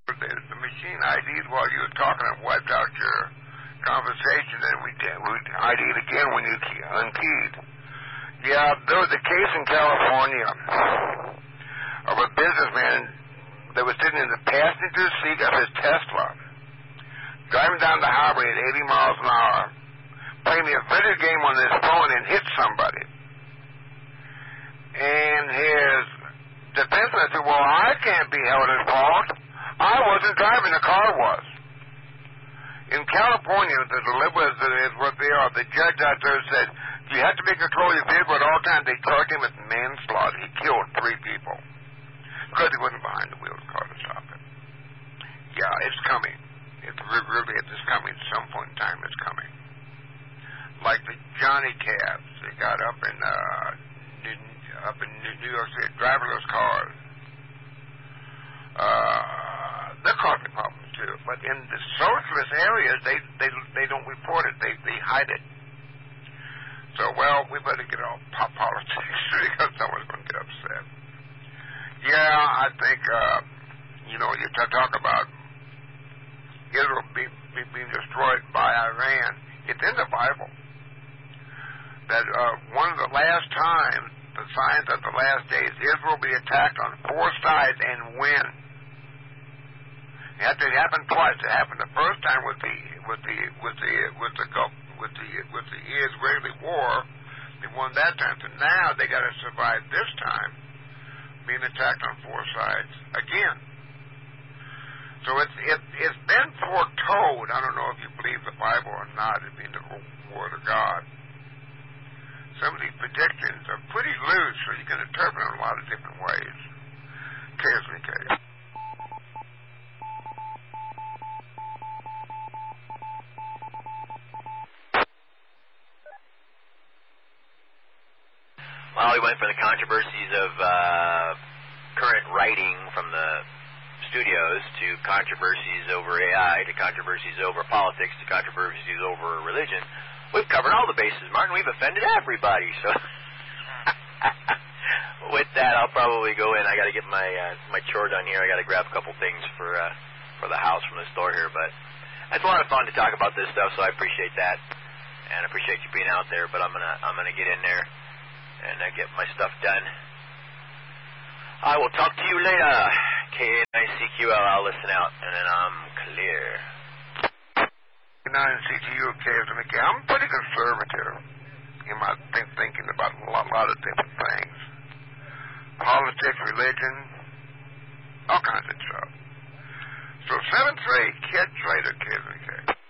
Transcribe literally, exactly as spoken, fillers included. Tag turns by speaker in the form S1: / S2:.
S1: The, the machine I D'd while you were talking and wiped out your conversation, and we did, we I D'd again when you key, unkeyed. Yeah, there was a case in California of a businessman that was sitting in the passenger seat of his Tesla, driving down the highway at eighty miles an hour, playing a video game on his phone and hit somebody. And his defenseman said, well, I can't be held at fault. I wasn't driving, the car was. In California, the deliberate is what they are. The judge out there said, you have to be control your vehicle at all times. They charged him with manslaughter. He killed three people because he wasn't behind the wheel of the car to stop it. Yeah, it's coming. It's really, it's coming. At some point in time, it's coming. Like the Johnny Cabs, they got up in uh, New, up in New York City, driverless cars. Uh, they're causing problems too. But in the socialist areas, they they they don't report it. They they hide it. So well, we better get off pop politics because someone's going to get upset. Yeah, I think uh, you know you talk about Israel being, being destroyed by Iran. It's in the Bible that uh, one of the last times, the signs of the last days, Israel will be attacked on four sides and win. It happened twice. It happened the first time with the with the with the with the with the with the Israeli war. They won that time. So now they got to survive this time, being attacked on four sides again. So it's it, it's been foretold. I don't know if you believe the Bible or not. It being the Word of God. Some of these predictions are pretty loose, so you can interpret them in a lot of different ways. K S V K.
S2: Well, we went from the controversies of uh, current writing from the studios to controversies over A I to controversies over politics to controversies over religion. We've covered all the bases, Martin. We've offended everybody. So with that, I'll probably go in. I got to get my uh, my chore done here. I got to grab a couple things for uh, for the house from the store here. But it's a lot of fun to talk about this stuff, so I appreciate that, and I appreciate you being out there. But I'm gonna I'm gonna get in there and uh, get my stuff done. I will talk to you later. K A N I C Q L. I'll listen out, and then I'm clear.
S1: nine C T U, K S M K. I'm pretty conservative in my think, thinking about a lot, lot of different things. Politics, religion, all kinds of stuff. So seven three, Kid Trader, K S M K.